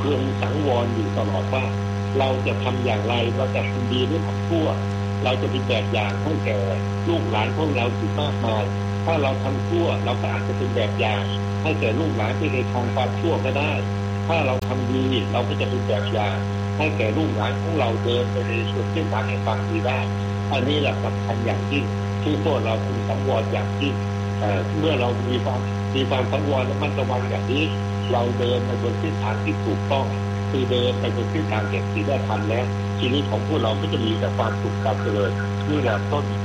พึงสังวรอยู่ตลอดว่าเราจะทำอย่างไรเราจะทำดีหรือทำชั่วเราจะเป็นแบบอย่างให้แก่ลูกหลานของเราอยู่มากมายถ้าเราทำชั่วเราก็อาจจะเป็นแบบอย่างให้แก่ลูกหลานที่ในทางความชั่วก็ได้ถ้าเราทำดีเราก็จะเป็นแบบอย่างให้แก่ลูกหลานของเราเดินไปในส่วนเส้นทางแห่งความดีได้อันนี้แหละสำคัญอย่างยิ่งที่พวกเราพึงสังวรอย่างยิ่งเมื่อเรามีความสังวรและมั่นระวังอย่างนี้เราเดินไปบนเส้นทางที่ถูกต้องคือเดินไปบนเส้นทางแห่งศีลธรรมแล้วชีวิตของพวกเราก็จะมีแต่ความสุขความเจริญนี่แหละต้น